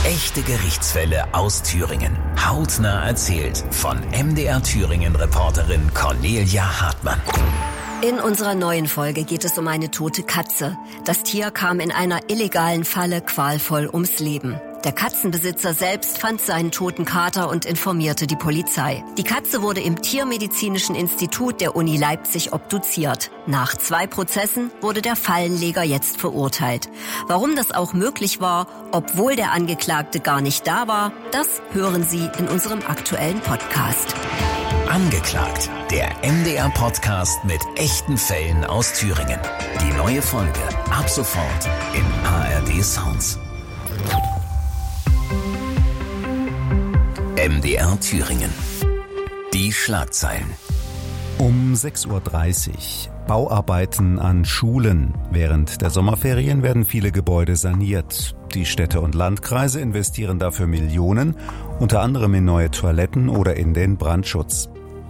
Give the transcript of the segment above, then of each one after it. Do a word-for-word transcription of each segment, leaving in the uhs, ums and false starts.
Echte Gerichtsfälle aus Thüringen. Hautnah erzählt von M D R Thüringen-Reporterin Cornelia Hartmann. In unserer neuen Folge geht es um eine tote Katze. Das Tier kam in einer illegalen Falle qualvoll ums Leben. Der Katzenbesitzer selbst fand seinen toten Kater und informierte die Polizei. Die Katze wurde im Tiermedizinischen Institut der Uni Leipzig obduziert. Nach zwei Prozessen wurde der Fallenleger jetzt verurteilt. Warum das auch möglich war, obwohl der Angeklagte gar nicht da war, das hören Sie in unserem aktuellen Podcast. Angeklagt, der M D R-Podcast mit echten Fällen aus Thüringen. Die neue Folge ab sofort in A R D Sounds. M D R Thüringen. Die Schlagzeilen. Um sechs Uhr dreißig. Bauarbeiten an Schulen. Während der Sommerferien werden viele Gebäude saniert. Die Städte und Landkreise investieren dafür Millionen, unter anderem in neue Toiletten oder in den Brandschutz.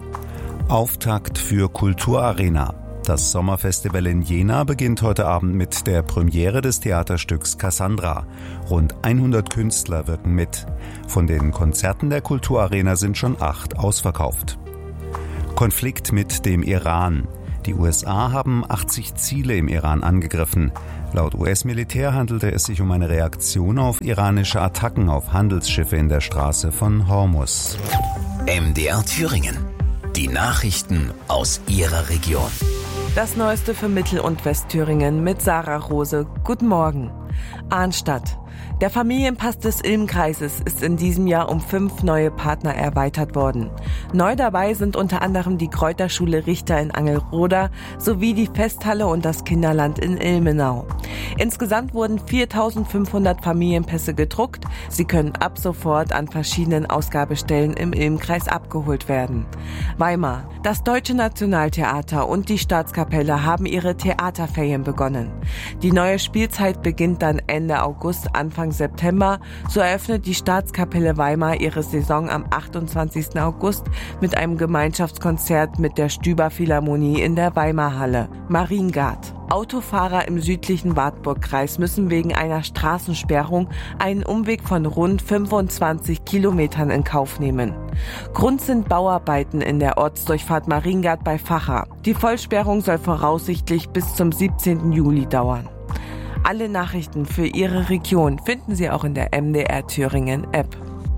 Auftakt für Kulturarena. Das Sommerfestival in Jena beginnt heute Abend mit der Premiere des Theaterstücks Cassandra. Rund hundert Künstler wirken mit. Von den Konzerten der Kulturarena sind schon acht ausverkauft. Konflikt mit dem Iran. Die U S A haben achtzig Ziele im Iran angegriffen. Laut U S-Militär handelte es sich um eine Reaktion auf iranische Attacken auf Handelsschiffe in der Straße von Hormuz. M D R Thüringen. Die Nachrichten aus Ihrer Region. Das Neueste für Mittel- und Westthüringen mit Sarah Rose. Guten Morgen. Arnstadt. Der Familienpass des Ilm-Kreises ist in diesem Jahr um fünf neue Partner erweitert worden. Neu dabei sind unter anderem die Kräuterschule Richter in Angelroda sowie die Festhalle und das Kinderland in Ilmenau. Insgesamt wurden viertausendfünfhundert Familienpässe gedruckt. Sie können ab sofort an verschiedenen Ausgabestellen im Ilm-Kreis abgeholt werden. Weimar. Das Deutsche Nationaltheater und die Staatskapelle haben ihre Theaterferien begonnen. Die neue Spielzeit beginnt dann Ende August, Anfang September. So eröffnet die Staatskapelle Weimar ihre Saison am achtundzwanzigsten August mit einem Gemeinschaftskonzert mit der Stüber Philharmonie in der Weimarhalle. Mariengard. Autofahrer im südlichen Wartburgkreis müssen wegen einer Straßensperrung einen Umweg von rund fünfundzwanzig Kilometern in Kauf nehmen. Grund sind Bauarbeiten in der Ortsdurchfahrt Mariengard bei Vacha. Die Vollsperrung soll voraussichtlich bis zum siebzehnten Juli dauern. Alle Nachrichten für Ihre Region finden Sie auch in der M D R Thüringen App.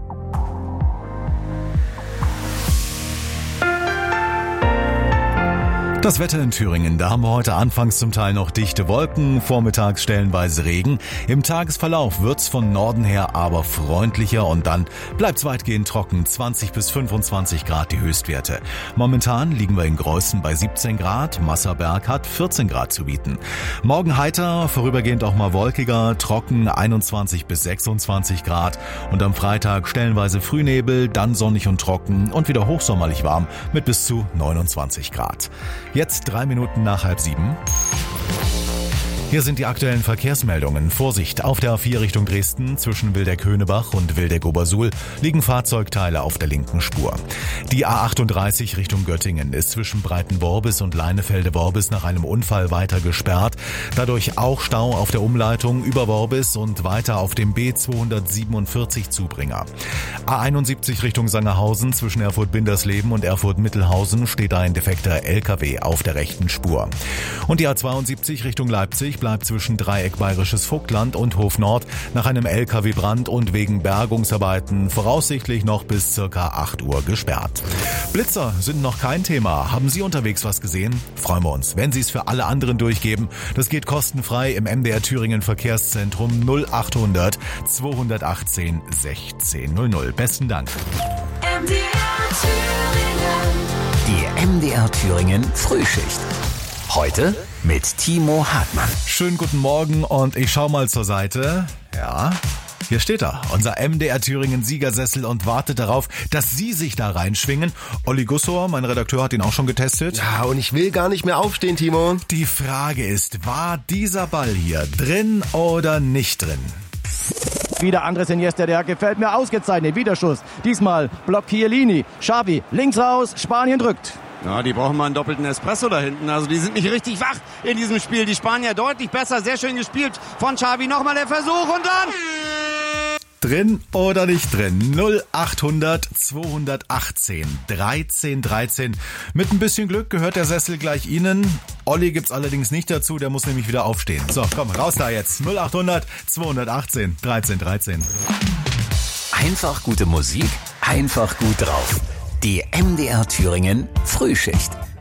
Das Wetter in Thüringen, da haben wir heute anfangs zum Teil noch dichte Wolken, vormittags stellenweise Regen. Im Tagesverlauf wird's von Norden her aber freundlicher und dann bleibt's weitgehend trocken, zwanzig bis fünfundzwanzig Grad die Höchstwerte. Momentan liegen wir in Greußen bei siebzehn Grad, Masserberg hat vierzehn Grad zu bieten. Morgen heiter, vorübergehend auch mal wolkiger, trocken einundzwanzig bis sechsundzwanzig Grad und am Freitag stellenweise Frühnebel, dann sonnig und trocken und wieder hochsommerlich warm mit bis zu neunundzwanzig Grad. Jetzt drei Minuten nach halb sieben. Hier sind die aktuellen Verkehrsmeldungen. Vorsicht, auf der A vier Richtung Dresden zwischen Wildeck-Höhnebach und Wildeck-Obersuhl liegen Fahrzeugteile auf der linken Spur. Die A achtunddreißig Richtung Göttingen ist zwischen Breitenworbis und Leinefelde-Worbis nach einem Unfall weiter gesperrt. Dadurch auch Stau auf der Umleitung über Worbis und weiter auf dem B zweihundertsiebenundvierzig Zubringer. A einundsiebzig Richtung Sangerhausen zwischen Erfurt-Bindersleben und Erfurt-Mittelhausen steht ein defekter L K W auf der rechten Spur. Und die A zweiundsiebzig Richtung Leipzig bleibt zwischen Dreieck Bayerisches Vogtland und Hof Nord nach einem L K W-Brand und wegen Bergungsarbeiten voraussichtlich noch bis circa acht Uhr gesperrt. Blitzer sind noch kein Thema. Haben Sie unterwegs was gesehen? Freuen wir uns, wenn Sie es für alle anderen durchgeben. Das geht kostenfrei im M D R Thüringen Verkehrszentrum null achthundert zweihundertachtzehn sechzehn null null. Besten Dank. M D R Thüringen. Die M D R Thüringen Frühschicht. Heute mit Timo Hartmann. Schönen guten Morgen und ich schau mal zur Seite. Ja, hier steht er, unser M D R Thüringen Siegersessel und wartet darauf, dass Sie sich da reinschwingen. Olli Gussor, mein Redakteur, hat ihn auch schon getestet. Ja, und ich will gar nicht mehr aufstehen, Timo. Die Frage ist, war dieser Ball hier drin oder nicht drin? Wieder Andres Iniesta, der gefällt mir ausgezeichnet. Wiederschuss. Diesmal blockt Chiellini. Xavi links raus, Spanien drückt. Ja, die brauchen mal einen doppelten Espresso da hinten. Also die sind nicht richtig wach in diesem Spiel. Die Spanier deutlich besser, sehr schön gespielt von Xavi. Nochmal der Versuch und dann... Drin oder nicht drin? null achthundert zweihundertachtzehn dreizehn dreizehn. Mit ein bisschen Glück gehört der Sessel gleich Ihnen. Olli gibt's allerdings nicht dazu, der muss nämlich wieder aufstehen. So, komm, raus da jetzt. null achthundert zweihundertachtzehn dreizehn dreizehn. Einfach gute Musik, einfach gut drauf. Die M D R Thüringen Frühschicht.